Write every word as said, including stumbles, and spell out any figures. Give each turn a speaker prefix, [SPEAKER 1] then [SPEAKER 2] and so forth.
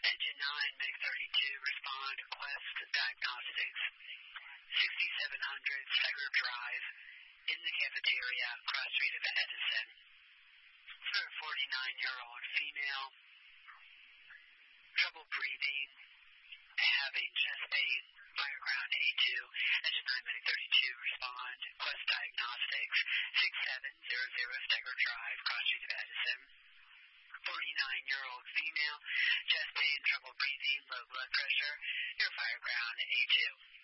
[SPEAKER 1] Engine nine, Meg thirty-two, respond, Quest Diagnostics, sixty-seven hundred Steiger Drive, in the cafeteria, cross street of Edison, for a forty-nine-year-old female, trouble breathing, having chest pain, fire ground A two, engine nine, Medic thirty-two, respond, Quest Diagnostics, sixty-seven hundred Steiger Drive, cross street of Edison, forty-nine-year-old female, chest pain, trouble breathing, low blood pressure, near fire ground A two.